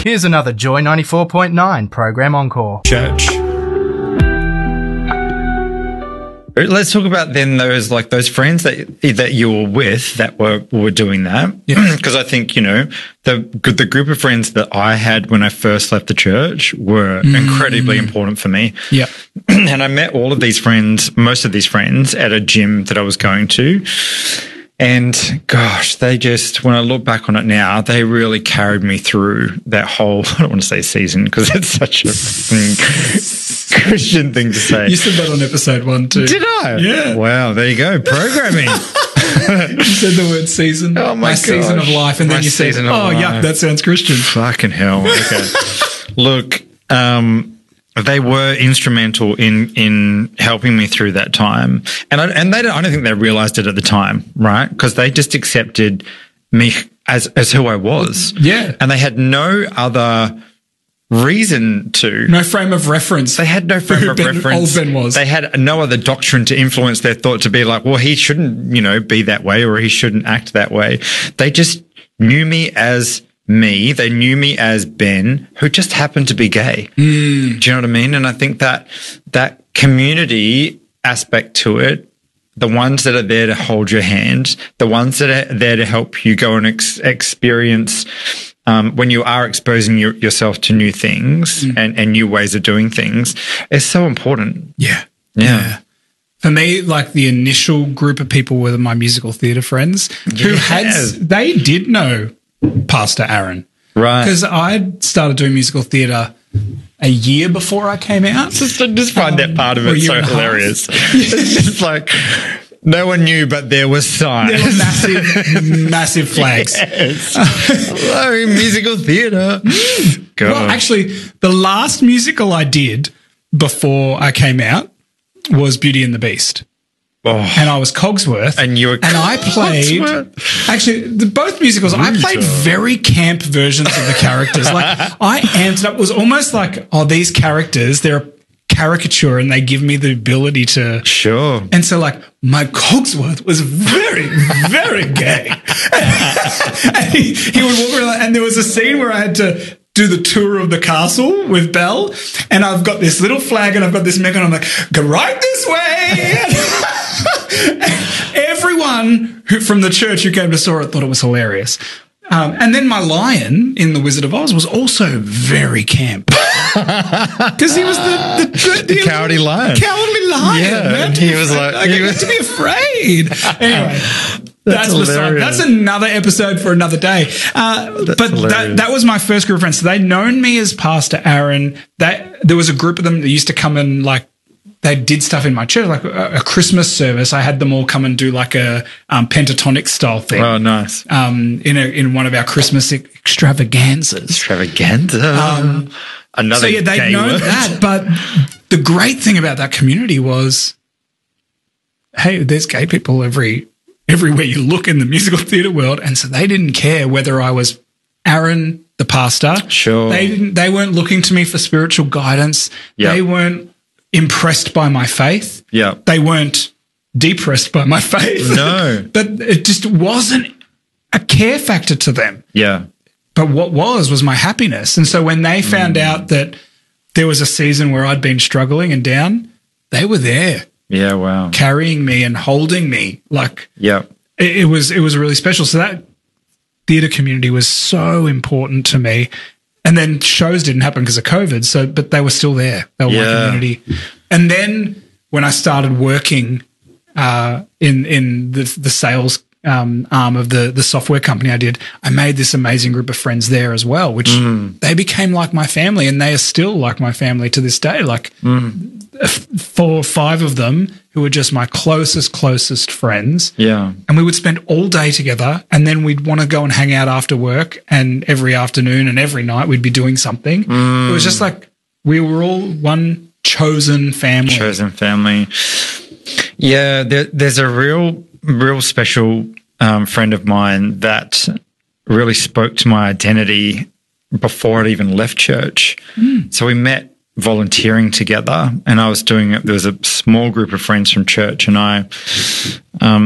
Here's another Joy 94.9 program encore. Church. Let's talk about then those friends that you were with that were doing that. Because I think, the group of friends that I had when I first left the church were incredibly important for me. Yeah. And I met most of these friends at a gym that I was going to. And gosh, when I look back on it now, they really carried me through that whole, I don't want to say season because it's such a Christian thing to say. You said that on episode 1 too. Did I? Yeah. Wow, there you go. Programming. You said the word season. Oh my season of life. And then you said, yuck, that sounds Christian. Fucking hell. Okay. Look, they were instrumental in helping me through that time. And I don't think they realized it at the time, right? Because they just accepted me as who I was. Yeah. And they had no other reason to. No frame of reference. They had no frame of reference. Old Ben was. They had no other doctrine to influence their thought to be like, well, he shouldn't, be that way or he shouldn't act that way. They just knew me as me. They knew me as Ben, who just happened to be gay. Do you know what I mean? And I think that community aspect to it, the ones that are there to hold your hand, the ones that are there to help you go and experience when you are exposing yourself to new things and new ways of doing things, is so important. Yeah. For me, the initial group of people were my musical theatre friends they did know Pastor Aaron. Right. Because I started doing musical theatre a year before I came out. Just find that part of it so hilarious. It's just like no one knew, but there was signs. There were massive flags. Yes. Hello, musical theatre. Well, actually, the last musical I did before I came out was Beauty and the Beast. Oh. And I was Cogsworth. And you were Cogsworth. And I played, actually, both musicals, I played very camp versions of the characters. I amped it up. It was almost like, these characters, they're a caricature and they give me the ability to. Sure. And so, my Cogsworth was very, very gay. And he would walk around, and there was a scene where I had to do the tour of the castle with Belle, and I've got this little flag and I've got this mech, and I'm like, go right this way. Everyone from the church who came to saw it thought it was hilarious. And then my lion in The Wizard of Oz was also very camp. Because he was the cowardly lion. Cowardly lion. Yeah, man. he was like, he was to be afraid. Anyway. That's another episode for another day. But that was my first group of friends. So they'd known me as Pastor Aaron. There was a group of them that used to come and they did stuff in my church, like a Christmas service. I had them all come and do a pentatonic style thing. Oh, nice. In one of our Christmas extravaganzas. Extravaganza. Another. So they'd known that. But the great thing about that community was, hey, there's gay people everywhere you look in the musical theatre world, and so they didn't care whether I was Aaron, the pastor. Sure. They weren't looking to me for spiritual guidance. Yep. They weren't impressed by my faith. Yeah. They weren't depressed by my faith. No. But it just wasn't a care factor to them. Yeah. But what was my happiness. And so when they found out that there was a season where I'd been struggling and down, they were there. Yeah, wow. Carrying me and holding me. Yeah. It was really special. So that theatre community was so important to me. And then shows didn't happen because of COVID. But they were still there. They were my community. And then when I started working in the sales arm of the software company I made this amazing group of friends there as well, which they became like my family, and they are still like my family to this day. 4 or 5 of them who are just my closest friends. Yeah. And we would spend all day together, and then we'd want to go and hang out after work, and every afternoon and every night we'd be doing something. It was just we were all one chosen family. Yeah, there's a real special friend of mine that really spoke to my identity before I'd even left church. So we met volunteering together, and I was doing it. There was a small group of friends from church, and I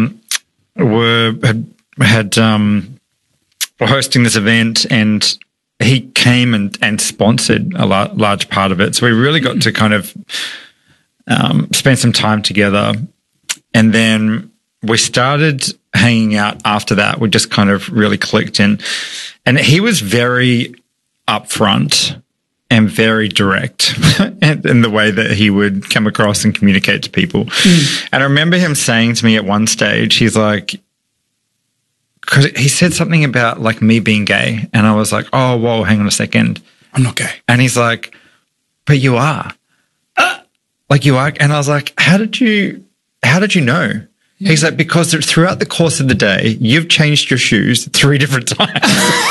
were hosting this event, and he came and sponsored a large part of it. So we really got to kind of spend some time together. And then we started hanging out after that. We just kind of really clicked in. And he was very upfront and very direct in the way that he would come across and communicate to people. And I remember him saying to me at one stage, he's like, because he said something about like me being gay. And I was like, oh, whoa, hang on a second. I'm not gay. And he's like, but you are. Like you are. And I was like, how did you know? Yeah. He's like, because throughout the course of the day, you've changed your shoes 3 different times.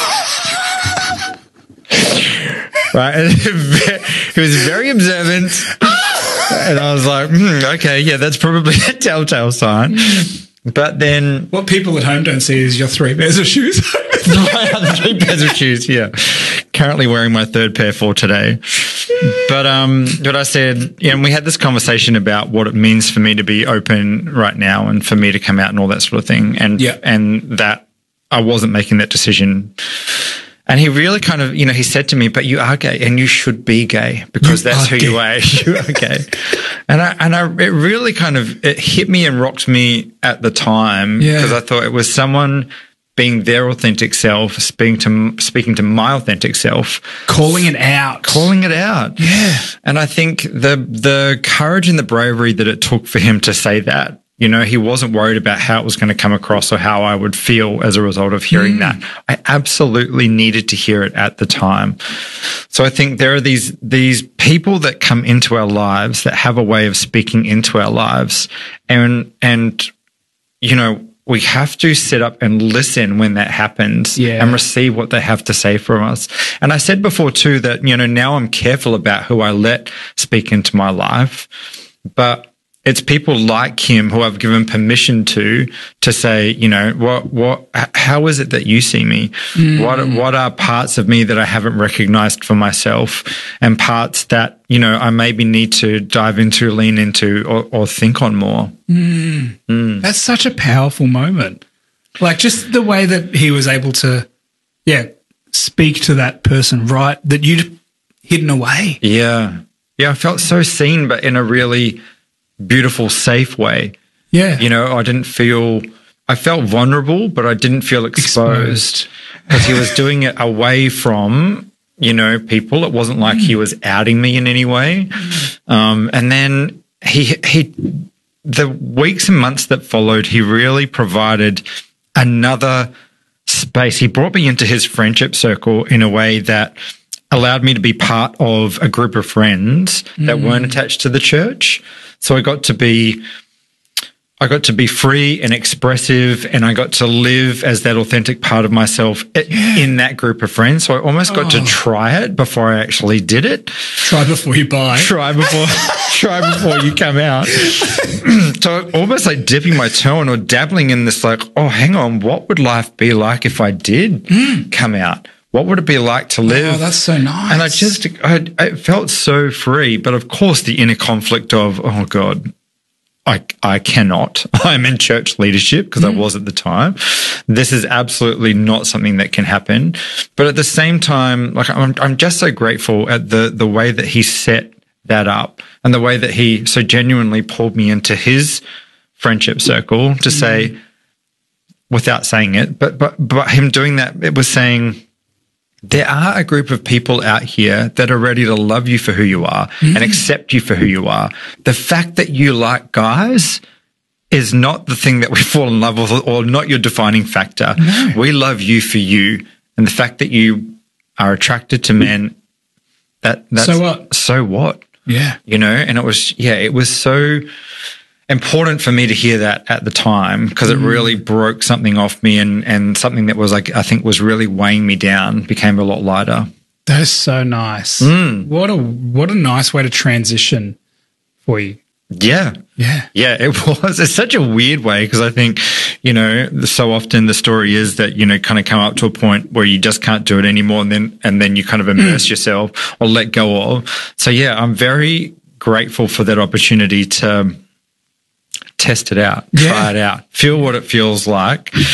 Right. And he was very observant. And I was like, okay, yeah, that's probably a telltale sign. But then what people at home don't see is your 3 pairs of shoes. My other 3 pairs of shoes, yeah. Currently wearing my 3rd pair for today. But what I said, and we had this conversation about what it means for me to be open right now and for me to come out and all that sort of thing. And that I wasn't making that decision. And he really kind of, he said to me, but you are gay and you should be gay because that's who you are. You are gay. It really kind of, it hit me and rocked me at the time because I thought it was someone being their authentic self, speaking to my authentic self. Calling it out. Yeah. And I think the courage and the bravery that it took for him to say that, he wasn't worried about how it was going to come across or how I would feel as a result of hearing that. I absolutely needed to hear it at the time. So I think there are these people that come into our lives that have a way of speaking into our lives. And we have to sit up and listen when that happens and receive what they have to say from us. And I said before too that, now I'm careful about who I let speak into my life, but it's people like him who I've given permission to say, how is it that you see me? What are parts of me that I haven't recognized for myself and parts that, I maybe need to dive into, lean into or think on more. That's such a powerful moment. Like just the way that he was able to, speak to that person, right, that you'd hidden away. Yeah. Yeah, I felt so seen, but in a really beautiful, safe way. Yeah. I felt vulnerable, but I didn't feel exposed because he was doing it away from, people. It wasn't like he was outing me in any way. And then the weeks and months that followed, he really provided another space. He brought me into his friendship circle in a way that allowed me to be part of a group of friends that weren't attached to the church. So I got to be free and expressive, and I got to live as that authentic part of myself in that group of friends. So I almost got to try it before I actually did it. Try before you buy. Try before you come out. So almost like dipping my toe in or dabbling in this like, oh, hang on, what would life be like if I did come out? What would it be like to live? Oh, that's so nice. And I felt so free. But of course, the inner conflict of, oh God, I cannot. I'm in church leadership because I was at the time. This is absolutely not something that can happen. But at the same time, like I'm just so grateful at the way that he set that up and the way that he so genuinely pulled me into his friendship circle to say, without saying it, but him doing that, it was saying, there are a group of people out here that are ready to love you for who you are and accept you for who you are. The fact that you like guys is not the thing that we fall in love with or not your defining factor. No. We love you for you. And the fact that you are attracted to men, that's so what? So what? Yeah. And it was so important for me to hear that at the time because it really broke something off me and something that was like, I think was really weighing me down became a lot lighter. That is so nice. What a nice way to transition for you. Yeah. Yeah. Yeah, it was. It's such a weird way because I think, so often the story is that, kind of come up to a point where you just can't do it anymore and then you kind of immerse yourself or let go of. So yeah, I'm very grateful for that opportunity to test it out, try it out, feel what it feels like.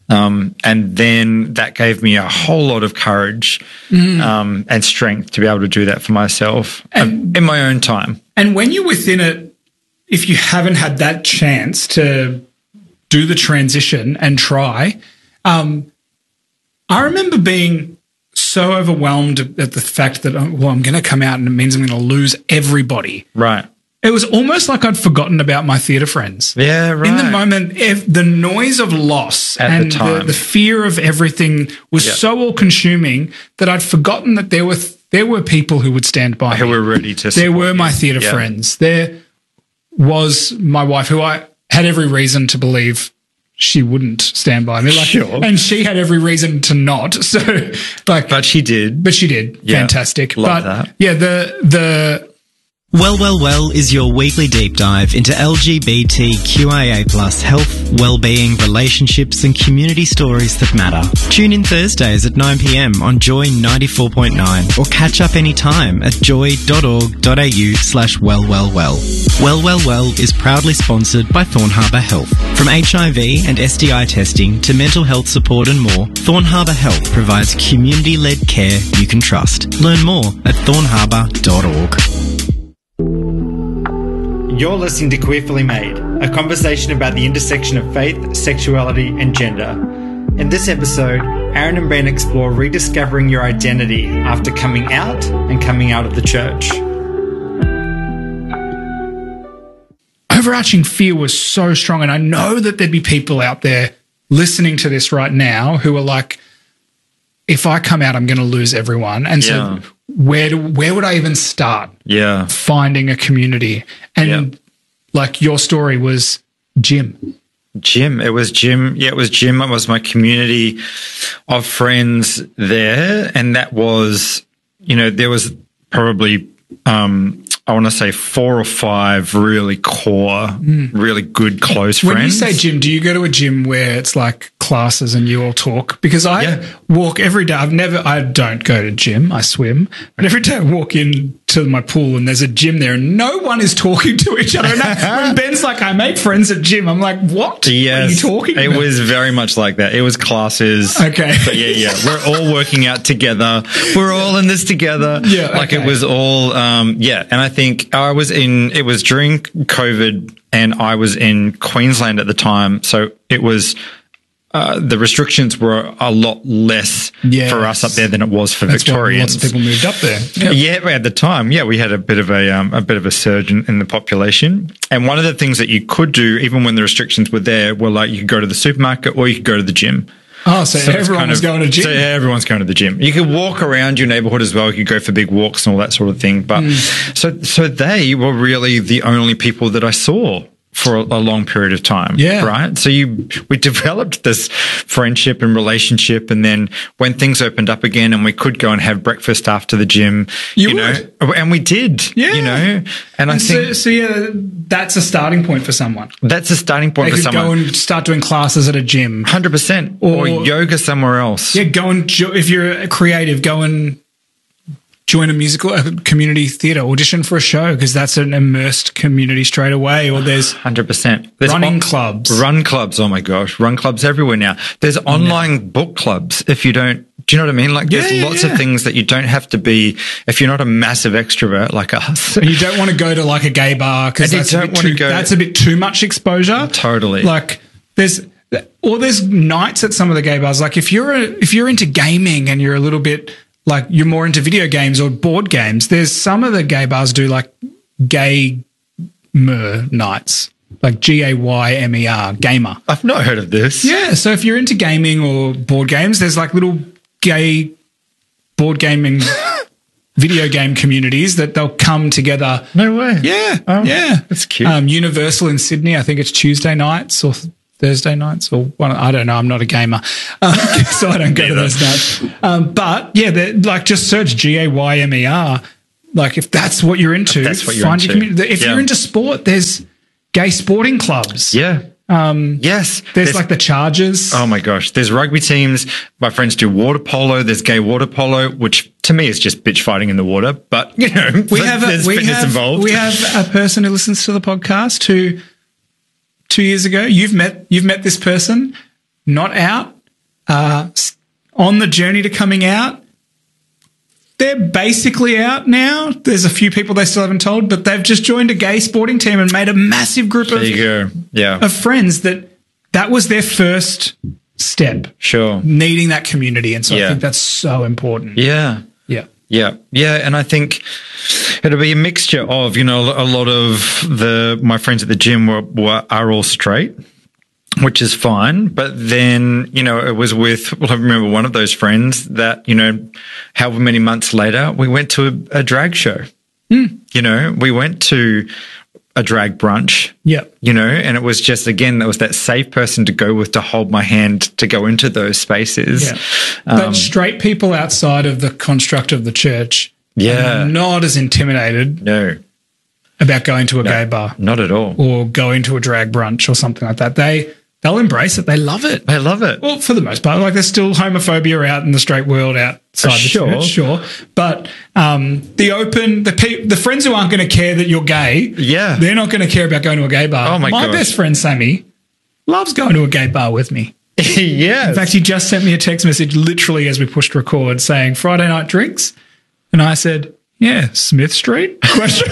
And then that gave me a whole lot of courage and strength to be able to do that for myself in my own time. And when you're within it, if you haven't had that chance to do the transition and try, I remember being so overwhelmed at the fact that, I'm going to come out and it means I'm going to lose everybody. Right. It was almost like I'd forgotten about my theatre friends. Yeah, right. In the moment, the noise of loss and the fear of everything was so all-consuming that I'd forgotten that there were people who would stand by me. Who were ready to support There were my you. theatre friends. There was my wife, who I had every reason to believe she wouldn't stand by me. Sure. And she had every reason to not. So, But she did. But she did. Yeah. Fantastic. Love that. Yeah, the Well is your weekly deep dive into LGBTQIA+ health, well-being, relationships and community stories that matter. Tune in Thursdays at 9 p.m. on Joy 94.9 or catch up anytime at joy.org.au/wellwellwell. Well is proudly sponsored by Thorn Harbour Health. From HIV and STI testing to mental health support and more, Thorn Harbour Health provides community-led care you can trust. Learn more at thornharbour.org. You're listening to Queerfully Made, a conversation about the intersection of faith, sexuality, and gender. In this episode, Aaron and Ben explore rediscovering your identity after coming out and coming out of the church. overarching fear was so strong. And I know that there'd be people out there listening to this right now who are like, if I come out, I'm going to lose everyone. And so where would I even start finding a community? And like your story was gym. It was gym. Yeah, it was gym. It was my community of friends there. And that was, you know, there was probably, I want to say 4 or 5 really core, really good, close friends. When you say gym, do you go to a gym where it's like classes and you all talk? Because I walk every day. I don't go to gym. I swim. But every day I walk into my pool and there's a gym there and no one is talking to each other. And when Ben's like, I make friends at gym, I'm like, what are you talking about? It was very much like that. It was classes. Okay. But yeah. We're all working out together. We're all in this together. Yeah. Like it was all, And I think it was during COVID and I was in Queensland at the time. So it was, the restrictions were a lot less for us up there than it was for Victorians. Lots of people moved up there. Yeah, at the time, we had a bit of a surge in the population. And one of the things that you could do, even when the restrictions were there, were like you could go to the supermarket or you could go to the gym. Oh, so everyone was going to the gym. So everyone's going to the gym. You could walk around your neighborhood as well. You could go for big walks and all that sort of thing. But so they were really the only people that I saw for a long period of time. Yeah. Right. So we developed this friendship and relationship. And then when things opened up again and we could go and have breakfast after the gym, you know, and we did, you know, and I think. So that's a starting point for someone. That's a starting point for someone. Go and start doing classes at a gym. 100%. Or yoga somewhere else. Yeah. If you're a creative, go and join a community theatre, audition for a show because that's an immersed community straight away. Or there's 100%. There's running clubs. Run clubs. Oh my gosh. Run clubs everywhere now. There's online book clubs if you don't. Do you know what I mean? Like there's lots of things that you don't have to be if you're not a massive extrovert like us. And you don't want to go to like a gay bar because that's a bit too much exposure. Totally. Like there's nights at some of the gay bars. Like if you're into gaming and you're a little bit like you're more into video games or board games, there's some of the gay bars do like gay mer nights, like GAYMER, gamer. I've not heard of this. Yeah. So if you're into gaming or board games, there's like little gay board gaming video game communities that they'll come together. No way. Yeah. Oh, yeah. That's cute. Universal in Sydney, I think it's Tuesday nights or Thursday nights or one. I don't know. I'm not a gamer, so I don't go to those nights. But yeah, like just search GAYMER. Like if that's what you're into, find your community. If you're into sport, there's gay sporting clubs. Yeah. Yes. There's like the Chargers. Oh my gosh. There's rugby teams. My friends do water polo. There's gay water polo, which to me is just bitch fighting in the water. But you know, there's fitness involved. We have a person who listens to the podcast who 2 years ago, you've met this person, not out, on the journey to coming out. They're basically out now. There's a few people they still haven't told, but they've just joined a gay sporting team and made a massive group There you go. Yeah. of friends that was their first step. Sure. Needing that community. And so I Yeah. think that's so important. Yeah. Yeah. Yeah. Yeah. And I think it'll be a mixture of, a lot of my friends at the gym are all straight, which is fine. But then, it was I remember one of those friends that, however many months later, we went to a drag show. We went to a drag brunch. Yeah. And it was just, again, that was that safe person to go with, to hold my hand, to go into those spaces. Yeah. But straight people outside of the construct of the church Yeah. are not as intimidated No, about going to a gay bar not at all. or going to a drag brunch or something like that. They'll embrace it. They love it. I love it. Well, for the most part, like there's still homophobia out in the straight world outside the church, sure. But the friends who aren't going to care that you're gay, Yeah. they're not going to care about going to a gay bar. Oh my gosh. best friend Sammy loves going to a gay bar with me. Yes. In fact, he just sent me a text message literally as we pushed record saying Friday night drinks, and I said, "Yeah, Smith Street?" Question.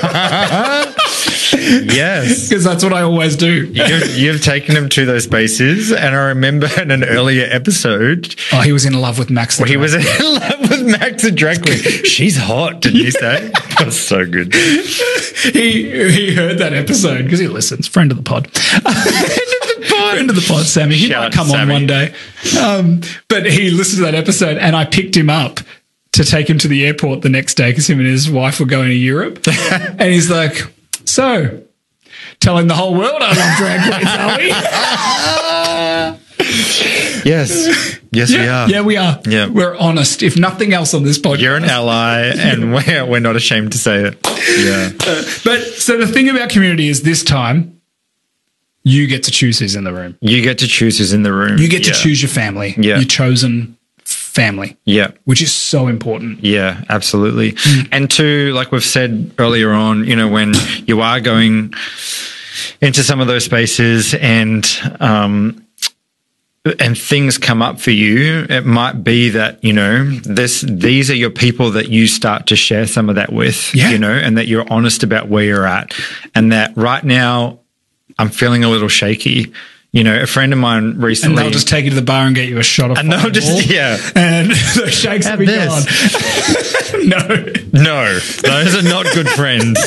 Yes. Because that's what I always do. You've taken him to those spaces, and I remember in an earlier episode, Oh, he was in love with Max. he was in love with Max the drag queen. She's hot, didn't you say? That's so good. He heard that episode because he listens. Friend of the pod. Friend of the pod, Sammy. He Shout might out come to on Sammy. one day. But he listened to that episode, and I picked him up to take him to the airport the next day because him and his wife were going to Europe. And he's like, "So, telling the whole world I love drag queens, are we?" Yes. Yes, we are. Yeah, we are. Yeah. We're honest. If nothing else on this podcast. You're an ally, and we're not ashamed to say it. Yeah. But so the thing about community is this time, you get to choose who's in the room. You get to choose who's in the room. You get to choose your family. Yeah. Your chosen family. Yeah. Which is so important. Yeah, absolutely. And two, like we've said earlier on, when you are going into some of those spaces and things come up for you, it might be that, these are your people that you start to share some of that with, Yeah. and that you're honest about where you're at, and that right now I'm feeling a little shaky. A friend of mine recently. And they'll just take you to the bar and get you a shot of And they'll just, yeah. And the shakes will Have be this. gone. No, those are not good friends.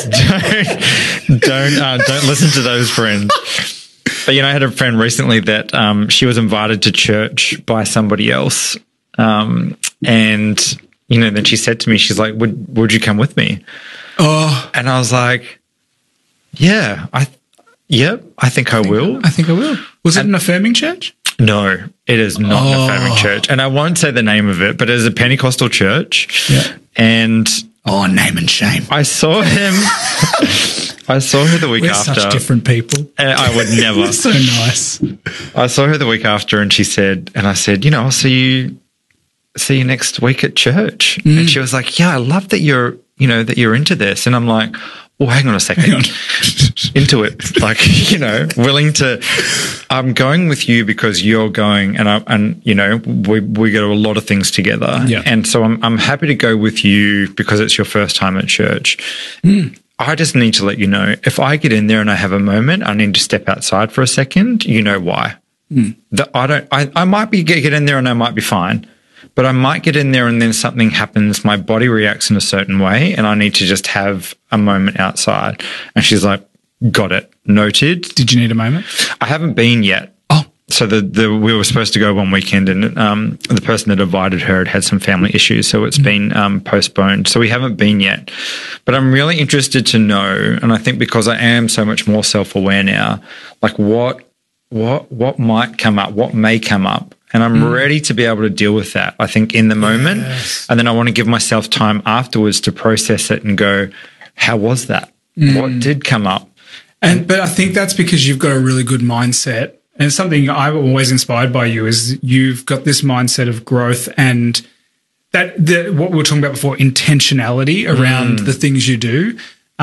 Don't listen to those friends. But I had a friend recently that she was invited to church by somebody else, and then she said to me, she's like, "Would you come with me?" Oh, And I was like, "Yeah, I think I will." I think I will. Was it an affirming church? No, it is not an affirming church, and I won't say the name of it, but it is a Pentecostal church. Yeah. And Oh, name and shame. I saw him. I saw her the week We're after. such different people. I would never. So nice. I saw her the week after, and I said, I'll see you next week at church. And she was like, "Yeah, I love that you're into this." And I'm like, "Well, hang on a second. Hang on. Into it, willing to. I'm going with you because you're going, and we go to a lot of things together. Yeah. And so I'm happy to go with you because it's your first time at church. I just need to let you know, if I get in there and I have a moment, I need to step outside for a second. You know why? That I might get in there and I might be fine, but I might get in there and then something happens. My body reacts in a certain way, and I need to just have a moment outside." And she's like, "Got it, noted." Did you need a moment? I haven't been yet. Oh. So we were supposed to go one weekend, and the person that invited her had some family issues, so it's been postponed. So we haven't been yet. But I'm really interested to know, and I think because I am so much more self-aware now, like what might come up, what may come up, and I'm ready to be able to deal with that, I think, in the moment. Yes. And then I want to give myself time afterwards to process it and go, how was that? What did come up? But I think that's because you've got a really good mindset. And it's something I'm always inspired by you is you've got this mindset of growth and that what we were talking about before, intentionality around the things you do,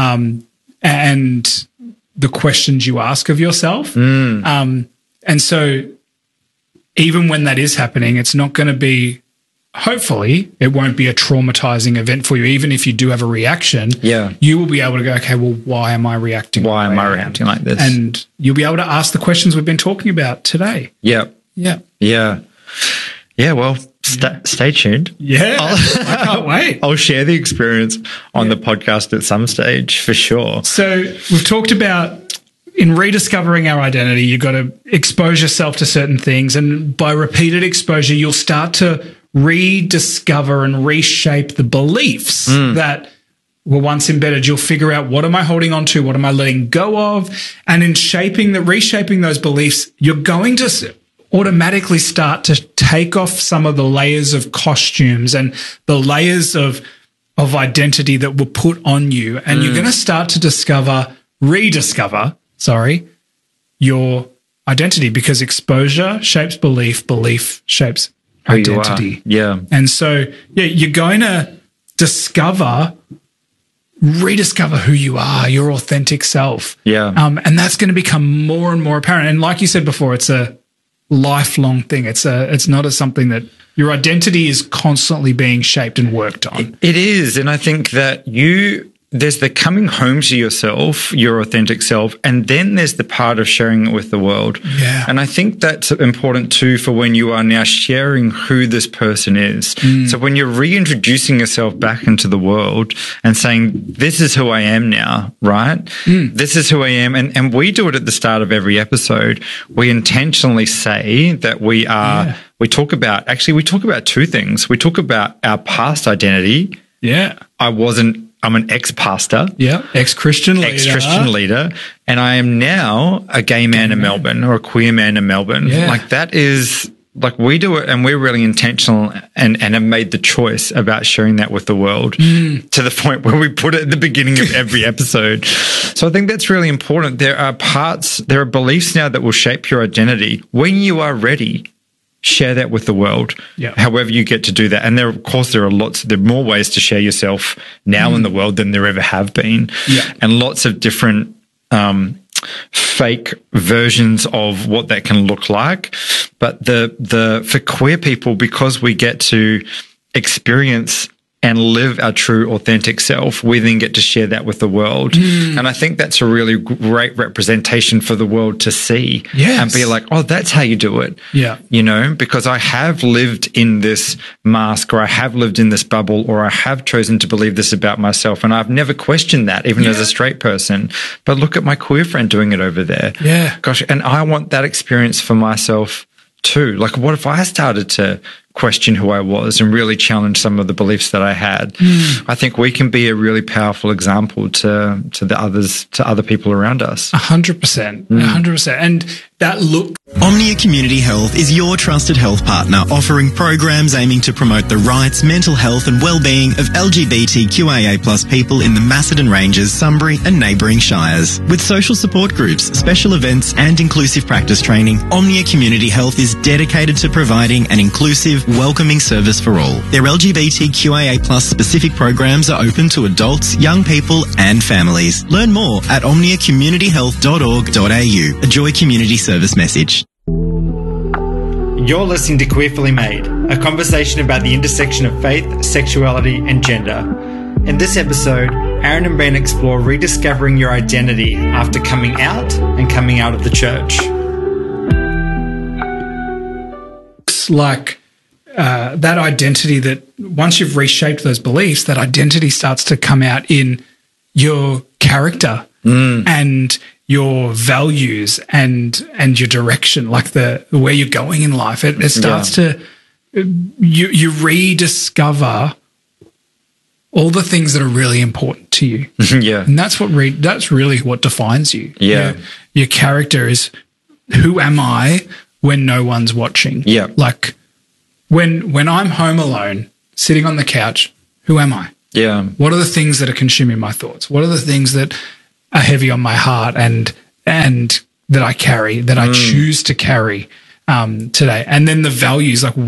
and the questions you ask of yourself. And so even when that is happening, it's not going to be, hopefully, it won't be a traumatizing event for you. Even if you do have a reaction, you will be able to go, okay, well, why am I reacting? Why am I reacting like this? And you'll be able to ask the questions we've been talking about today. Yeah. Well, stay tuned. Yeah. I can't wait. I'll share the experience on the podcast at some stage for sure. So we've talked about, in rediscovering our identity, you've got to expose yourself to certain things. And by repeated exposure, you'll start to rediscover and reshape the beliefs that were once embedded. You'll figure out, what am I holding on to? What am I letting go of? And in reshaping those beliefs, you're going to automatically start to take off some of the layers of costumes and the layers of identity that were put on you. And you're going to start to rediscover your identity, because exposure shapes belief, belief shapes identity. Yeah. And so, you're going to rediscover who you are, your authentic self. Yeah. And that's going to become more and more apparent. And like you said before, it's a lifelong thing. It's not something that your identity is constantly being shaped and worked on. It is. And I think that there's the coming home to yourself, your authentic self, and then there's the part of sharing it with the world. Yeah. And I think that's important too for when you are now sharing who this person is. So when you're reintroducing yourself back into the world and saying, this is who I am now, right? This is who I am. And we do it at the start of every episode. We intentionally say that we talk about two things. We talk about our past identity. Yeah. I'm an ex-pastor. Yeah. Ex-Christian leader. And I am now a gay man in Melbourne, or a queer man in Melbourne. Yeah. Like, that is, like, we do it, and we're really intentional and have made the choice about sharing that with the world to the point where we put it at the beginning of every episode. So I think that's really important. There are beliefs now that will shape your identity. When you are ready, share that with the world, however you get to do that. And there are more ways to share yourself now in the world than there ever have been. Yeah. And lots of different fake versions of what that can look like. But for queer people, because we get to experience and live our true authentic self, we then get to share that with the world. And I think that's a really great representation for the world to see and be like, oh, that's how you do it. Yeah. You know, because I have lived in this mask, or I have lived in this bubble, or I have chosen to believe this about myself. And I've never questioned that, even as a straight person. But look at my queer friend doing it over there. Yeah. Gosh, and I want that experience for myself too. Like, what if I started to question who I was and really challenge some of the beliefs that I had? I think we can be a really powerful example to other people around us. 100%. 100%. And that Omnia Community Health is your trusted health partner, offering programs aiming to promote the rights, mental health and well-being of LGBTQIA+ people in the Macedon Ranges, Sunbury and neighbouring shires. With social support groups, special events and inclusive practice training, Omnia Community Health is dedicated to providing an inclusive, welcoming service for all. Their LGBTQIA+ specific programs are open to adults, young people and families. Learn more at omniacommunityhealth.org.au. A Joy Community Service message. You're listening to Queerfully Made, a conversation about the intersection of faith, sexuality and gender. In this episode, Aaron and Ben explore rediscovering your identity after coming out and coming out of the church. Like that identity, that once you've reshaped those beliefs, that identity starts to come out in your character and your values and your direction, like the where you're going in life. It starts to you rediscover all the things that are really important to you. And that's really what defines you. Your character is, who am I when no one's watching? Like when I'm home alone, sitting on the couch, who am I? What are the things that are consuming my thoughts? What are the things that are heavy on my heart and that I carry, that I choose to carry today? And then the values, like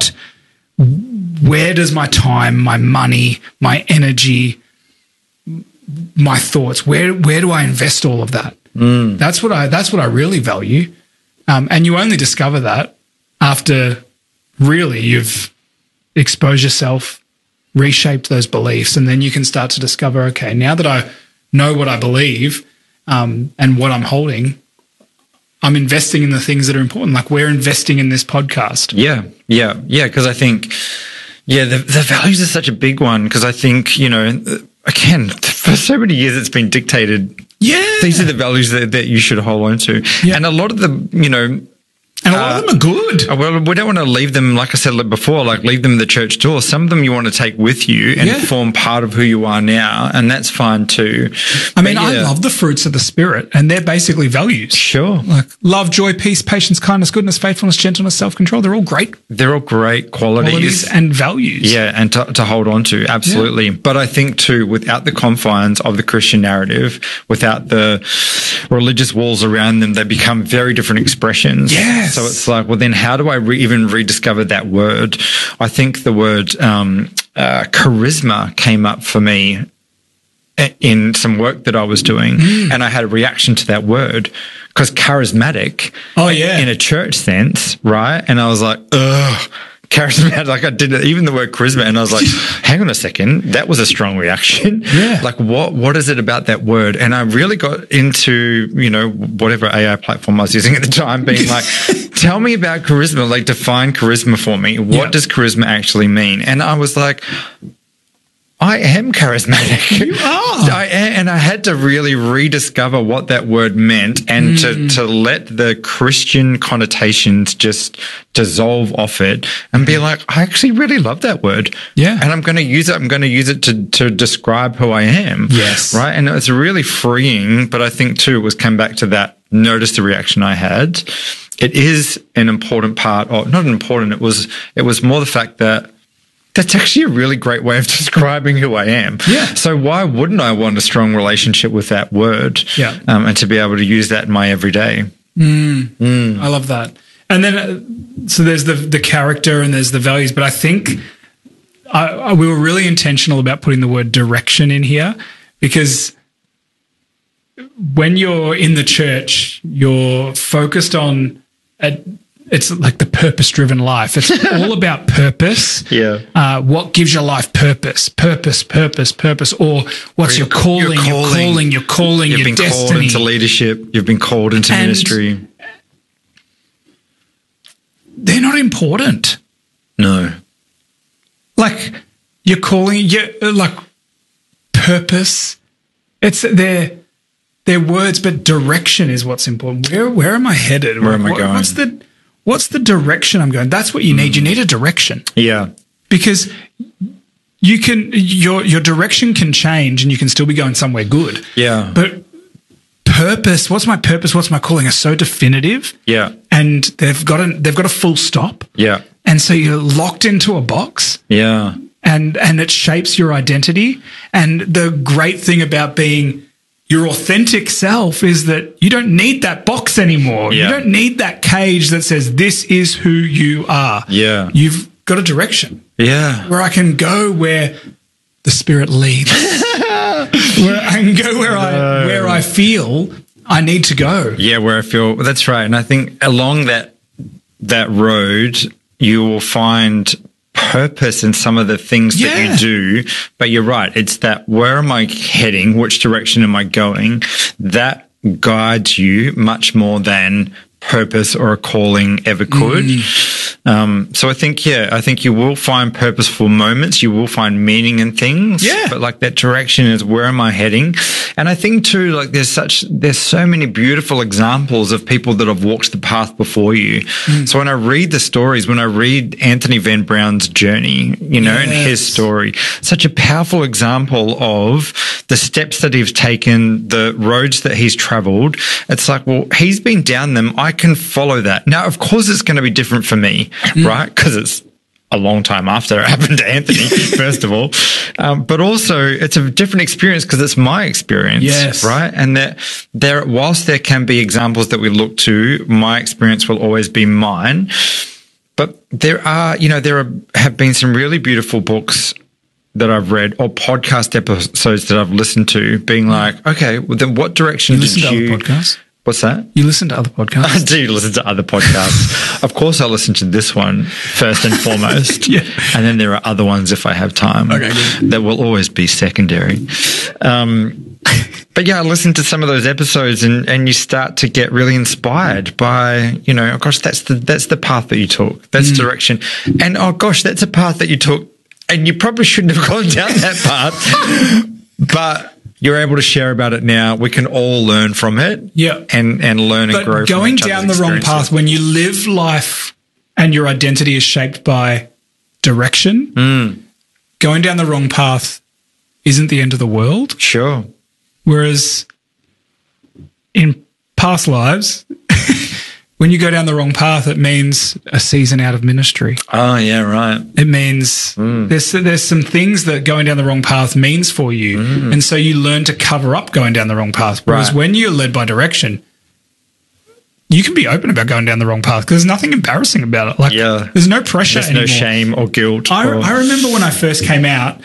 where does my time, my money, my energy, my thoughts, where do I invest all of that? That's what I really value. And you only discover that after really you've exposed yourself, reshaped those beliefs, and then you can start to discover, okay, now that I know what I believe and what I'm holding, I'm investing in the things that are important. Like we're investing in this podcast. Yeah. Because I think, the values are such a big one, because I think, again, for so many years it's been dictated. Yeah. These are the values that you should hold on to. Yeah. And a lot of them, and a lot of them are good. Well, we don't want to leave them, like I said before, leave them at the church door. Some of them you want to take with you and form part of who you are now, and that's fine too. I love the fruits of the Spirit, and they're basically values. Sure. Like love, joy, peace, patience, kindness, goodness, faithfulness, gentleness, self-control. They're all great. They're all great qualities and values. Yeah, and to hold on to, absolutely. Yeah. But I think too, without the confines of the Christian narrative, without the religious walls around them, they become very different expressions. Yes. So it's like, well, then how do I even rediscover that word? I think the word charisma came up for me in some work that I was doing, and I had a reaction to that word, because charismatic, in a church sense, right? And I was like, ugh. Charismatic, I did even the word charisma, and I was like, hang on a second, that was a strong reaction. Yeah. What is it about that word? And I really got into, whatever AI platform I was using at the time, being like, tell me about charisma, define charisma for me. What does charisma actually mean? And I was like, I am charismatic. You are. And I had to really rediscover what that word meant, and to let the Christian connotations just dissolve off it and be like, I actually really love that word. Yeah. And I'm going to use it. I'm going to use it to describe who I am. Yes. Right. And it's really freeing. But I think too, it was come back to that, notice the reaction I had. It is an important part of, not important. It was more the fact that that's actually a really great way of describing who I am. Yeah. So why wouldn't I want a strong relationship with that word? Yeah. And to be able to use that in my everyday. I love that. And then, so there's the character and there's the values, but I think we were really intentional about putting the word direction in here, because when you're in the church, you're focused on it's like the purpose-driven life. It's all about purpose. Yeah. What gives your life purpose? Purpose. Or what's your calling? Your calling. You've your been destiny. called into leadership. You've been called into ministry. They're not important. No. Like your calling, like purpose. It's they're words, but direction is what's important. Where am I headed? Where am I going? What's the direction I'm going? That's what you need. You need a direction. Yeah. Because you can your direction can change and you can still be going somewhere good. Yeah. But purpose, what's my purpose, what's my calling, are so definitive. Yeah. And they've got a full stop. Yeah. And so you're locked into a box. Yeah. And it shapes your identity. And the great thing about being your authentic self is that you don't need that box anymore. Yeah. You don't need that cage that says this is who you are. Yeah. You've got a direction. Yeah. Where I can go where the Spirit leads. Where I can go where I feel I need to go. Yeah, where I feel, that's right. And I think along that road, you will find purpose in some of the things that you do. But you're right. It's that, where am I heading? Which direction am I going? That guides you much more than purpose or a calling ever could. So I think you will find purposeful moments. You will find meaning in things. Yeah. But like that direction is, where am I heading? And I think too, like there's so many beautiful examples of people that have walked the path before you. So when I read the stories, when I read Anthony Van Brown's journey, and his story, such a powerful example of the steps that he's taken, the roads that he's traveled. It's like, well, he's been down them. I can follow that. Now, of course, it's going to be different for me, right? Because it's a long time after it happened to Anthony, first of all. But also, it's a different experience because it's my experience, yes. Right? And that whilst there can be examples that we look to, my experience will always be mine. But there have been some really beautiful books that I've read or podcast episodes that I've listened to, being like, okay, well, then what direction did you? Podcast? What's that? You listen to other podcasts? I do listen to other podcasts. Of course, I listen to this one first and foremost. Yeah. And then there are other ones if I have time. Okay, good. That will always be secondary. But yeah, I listen to some of those episodes and you start to get really inspired by, you know, oh gosh, that's the path that you took. That's direction. And oh gosh, that's a path that you took and you probably shouldn't have gone down that path. But you're able to share about it now. We can all learn from it. Yeah. And learn and grow from going each down other's the wrong experiences. path, when you live life and your identity is shaped by direction, going down the wrong path isn't the end of the world. Sure. Whereas in past lives, when you go down the wrong path, it means a season out of ministry. Oh, yeah, right. It means there's some things that going down the wrong path means for you. And so you learn to cover up going down the wrong path. Whereas Right. when you're led by direction, you can be open about going down the wrong path because there's nothing embarrassing about it. Like, Yeah. there's no pressure There's anymore. no shame or guilt. I remember when I first came out,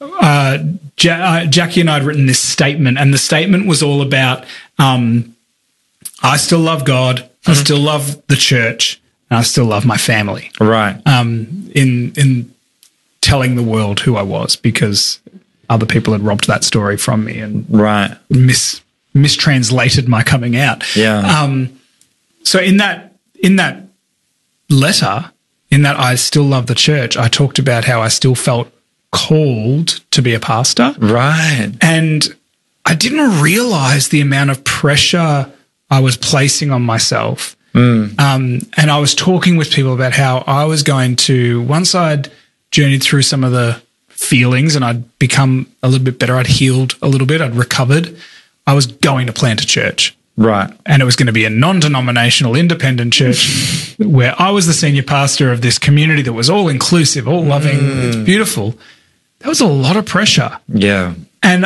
Jackie and I had written this statement, and the statement was all about I still love God, I still love the church, and I still love my family. Right. In telling the world who I was, because other people had robbed that story from me and Right. mistranslated my coming out. Yeah. So in that letter, in that I still love the church, I talked about how I still felt called to be a pastor. Right. And I didn't realize the amount of pressure I was placing on myself. And I was talking with people about how I was going to, once I'd journeyed through some of the feelings and I'd become a little bit better, I'd healed a little bit, I'd recovered, I was going to plant a church. Right. And it was going to be a non-denominational independent church where I was the senior pastor of this community that was all inclusive, all loving. It's beautiful. That was a lot of pressure. Yeah. And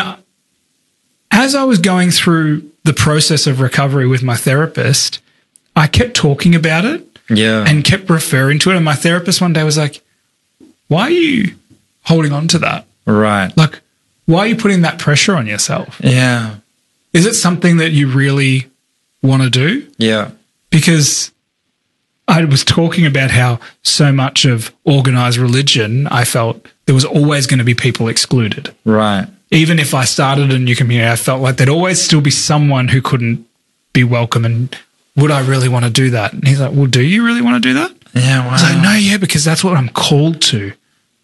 as I was going through the process of recovery with my therapist, I kept talking about it Yeah. and kept referring to it. And my therapist one day was like, why are you holding on to that? Right. Like, why are you putting that pressure on yourself? Yeah. Is it something that you really want to do? Yeah. Because I was talking about how so much of organized religion, I felt there was always going to be people excluded. Right. Even if I started a new community, I felt like there'd always still be someone who couldn't be welcome. And would I really want to do that? And he's like, well, do you really want to do that? Yeah. Wow. I was like, no, yeah, because that's what I'm called to.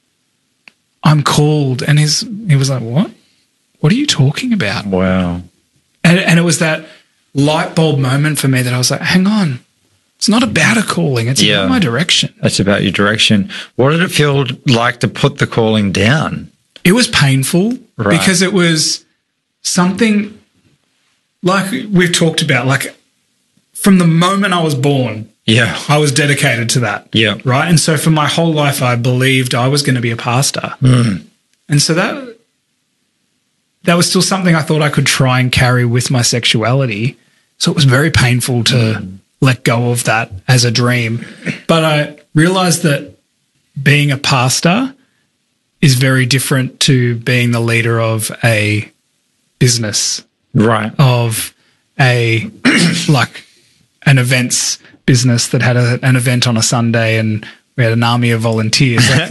I'm called. And he was like, what? What are you talking about? Wow. And it was that light bulb moment for me that I was like, hang on. It's not about a calling. It's about my direction. That's about your direction. What did it feel like to put the calling down? It was painful Right. because it was something like we've talked about, like from the moment I was born, Yeah. I was dedicated to that. Yeah. Right. And so for my whole life, I believed I was going to be a pastor. And so that was still something I thought I could try and carry with my sexuality. So it was very painful to let go of that as a dream. But I realized that being a pastor is very different to being the leader of a business, Right. of a like an events business that had an event on a Sunday and we had an army of volunteers. Like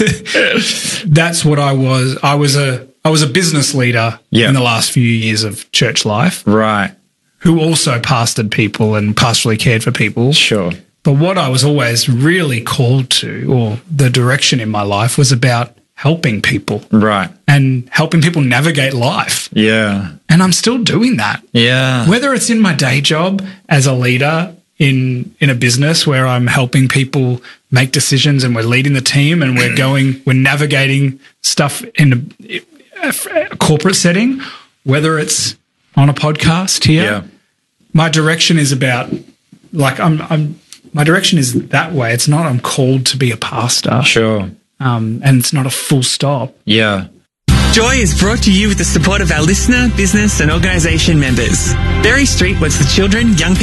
that's what I was. I was a business leader in the last few years of church life, Right. who also pastored people and pastorally cared for people. Sure. But what I was always really called to, or the direction in my life, was about helping people Right. and helping people navigate life. Yeah. And I'm still doing that. Yeah. Whether it's in my day job as a leader in a business where I'm helping people make decisions and we're leading the team and we're navigating stuff in a corporate setting, whether it's on a podcast here, Yeah. my direction is about like my direction is that way. It's not I'm called to be a pastor. Sure. And it's not a full stop. Yeah. Joy is brought to you with the support of our listener, business and organisation members. Berry Street wants the children, young people